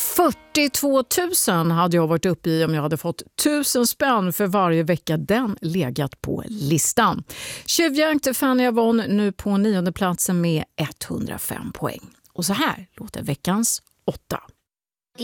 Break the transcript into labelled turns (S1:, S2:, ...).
S1: 42 000 hade jag varit uppe i om jag hade fått 1000 spänn för varje vecka den legat på listan. Tjuvjakt Fanny Avon nu på 9:e platsen med 105 poäng. Och så här låter veckans 8.